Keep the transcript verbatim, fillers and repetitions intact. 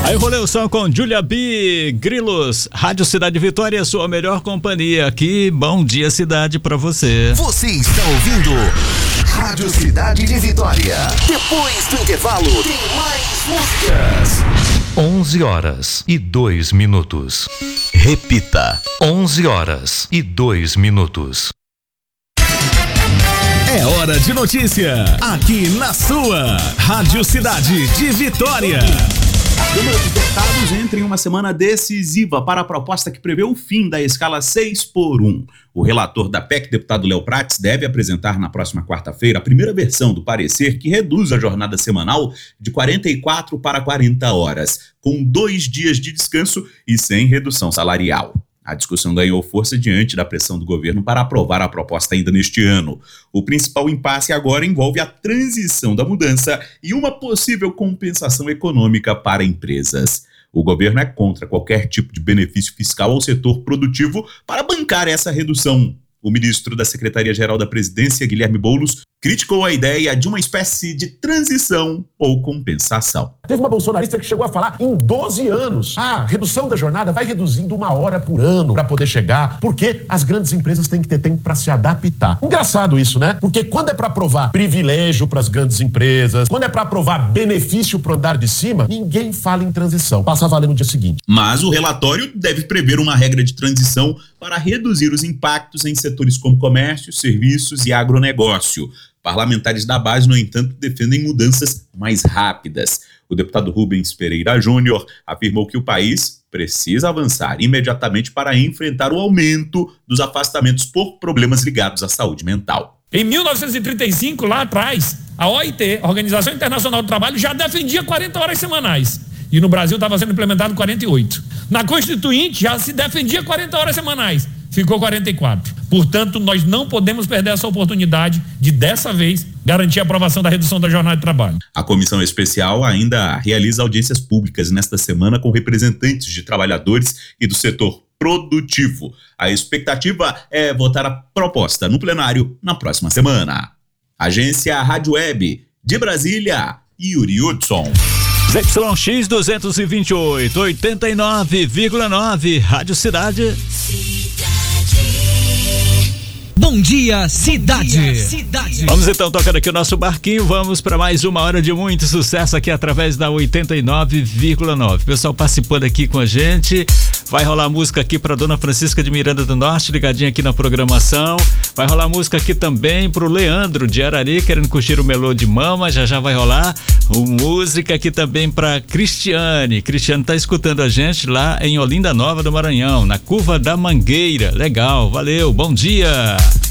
Aí eu rolei o som com Julia B, Grilos, Rádio Cidade Vitória, sua melhor companhia aqui. Bom dia, cidade, pra você. Você está ouvindo Rádio Cidade de Vitória. Depois do intervalo, tem mais músicas. onze horas e dois minutos. Repita. onze horas e dois minutos. É hora de notícia, aqui na sua Rádio Cidade de Vitória. A Câmara dos Deputados entra em uma semana decisiva para a proposta que prevê o fim da escala seis por um. O relator da P E C, deputado Léo Prates, deve apresentar na próxima quarta-feira a primeira versão do parecer que reduz a jornada semanal de quarenta e quatro para quarenta horas, com dois dias de descanso e sem redução salarial. A discussão ganhou força diante da pressão do governo para aprovar a proposta ainda neste ano. O principal impasse agora envolve a transição da mudança e uma possível compensação econômica para empresas. O governo é contra qualquer tipo de benefício fiscal ao setor produtivo para bancar essa redução. O ministro da Secretaria-Geral da Presidência, Guilherme Boulos, criticou a ideia de uma espécie de transição ou compensação. Teve uma bolsonarista que chegou a falar em doze anos. Ah, redução da jornada vai reduzindo uma hora por ano para poder chegar, porque as grandes empresas têm que ter tempo para se adaptar. Engraçado isso, né? Porque quando é para aprovar privilégio para as grandes empresas, quando é para aprovar benefício para o andar de cima, ninguém fala em transição. Passa a valer no dia seguinte. Mas o relatório deve prever uma regra de transição para reduzir os impactos em setores como comércio, serviços e agronegócio. Parlamentares da base, no entanto, defendem mudanças mais rápidas. O deputado Rubens Pereira Júnior afirmou que o país precisa avançar imediatamente para enfrentar o aumento dos afastamentos por problemas ligados à saúde mental. Em mil novecentos e trinta e cinco, lá atrás, a O I T, a Organização Internacional do Trabalho, já defendia quarenta horas semanais. E no Brasil estava sendo implementado quarenta e oito. Na Constituinte já se defendia quarenta horas semanais. Ficou quarenta e quatro. Portanto, nós não podemos perder essa oportunidade de, dessa vez, garantir a aprovação da redução da jornada de trabalho. A comissão especial ainda realiza audiências públicas nesta semana com representantes de trabalhadores e do setor produtivo. A expectativa é votar a proposta no plenário na próxima semana. Agência Rádio Web de Brasília, Yuri Hudson. Z Y X duzentos e vinte e oito, oitenta e nove vírgula nove, Rádio Cidade. Bom dia, cidade. Bom dia, cidade. Vamos então tocando aqui o nosso barquinho, vamos para mais uma hora de muito sucesso aqui através da oitenta e nove vírgula nove. Pessoal participando aqui com a gente, vai rolar música aqui para Dona Francisca de Miranda do Norte, ligadinha aqui na programação. Vai rolar música aqui também pro Leandro de Arari, querendo curtir o melô de mama, já já vai rolar. O música aqui também para Cristiane. Cristiane tá escutando a gente lá em Olinda Nova do Maranhão, na Curva da Mangueira. Legal, valeu, bom dia.